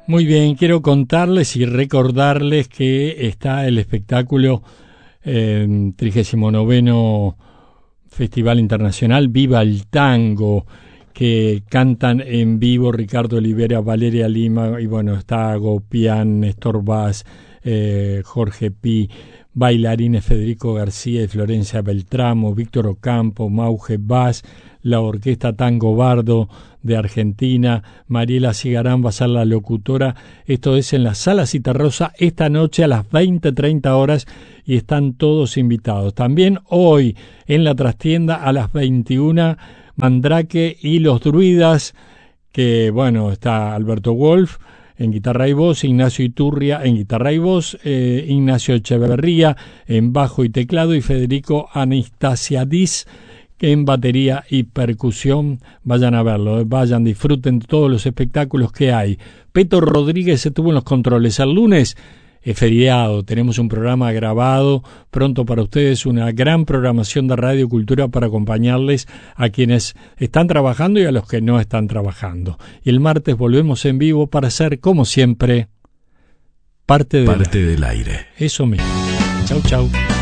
Muy bien, quiero contarles y recordarles que está el espectáculo 39º Festival Internacional Viva el Tango, que cantan en vivo Ricardo Olivera, Valeria Lima, y bueno, está Gopián, Néstor Vaz, Jorge Pi, bailarines Federico García y Florencia Beltramo, Víctor Ocampo, Mauge Vaz, la Orquesta Tango Bardo de Argentina, Mariela Cigarán va a ser la locutora. Esto es en la Sala Citarrosa esta noche a las 20:30 horas y están todos invitados. También hoy en la trastienda a las 21, Mandrake y los Druidas, que bueno, está Alberto Wolf en guitarra y voz, Ignacio Iturria en guitarra y voz, Ignacio Echeverría en bajo y teclado y Federico Anastasiadis en batería y percusión. Vayan a verlo, vayan, disfruten todos los espectáculos que hay. Peto Rodríguez estuvo en los controles. El lunes es feriado, tenemos un programa grabado pronto para ustedes, una gran programación de Radio Cultura para acompañarles a quienes están trabajando y a los que no están trabajando. Y el martes volvemos en vivo para ser, como siempre, parte del aire. Eso mismo. Chau, chau.